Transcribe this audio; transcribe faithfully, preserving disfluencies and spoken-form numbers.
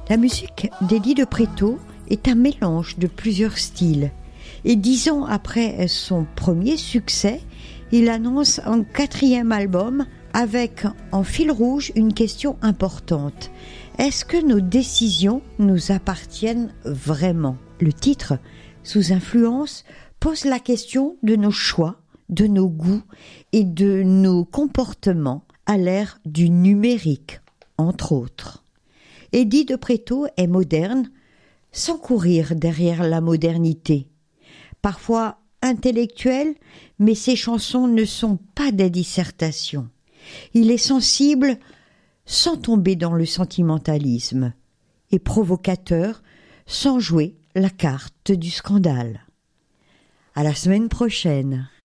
La musique d'Eddie de Pretto est un mélange de plusieurs styles. Et dix ans après son premier succès, il annonce un quatrième album avec en fil rouge une question importante. Est-ce que nos décisions nous appartiennent vraiment ? Le titre, Sous influence, pose la question de nos choix, de nos goûts et de nos comportements à l'ère du numérique, entre autres. Eddie de Pretto est moderne, sans courir derrière la modernité. Parfois intellectuel, mais ses chansons ne sont pas des dissertations. Il est sensible sans tomber dans le sentimentalisme et provocateur sans jouer la carte du scandale. À la semaine prochaine.